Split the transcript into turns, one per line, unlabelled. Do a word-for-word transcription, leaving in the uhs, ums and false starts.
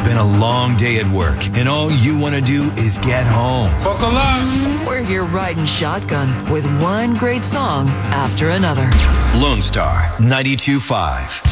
been a long day at work, and all you want to do is get home.
Buckle up.
We're here riding shotgun with one great song after another.
Lone Star ninety-two point five.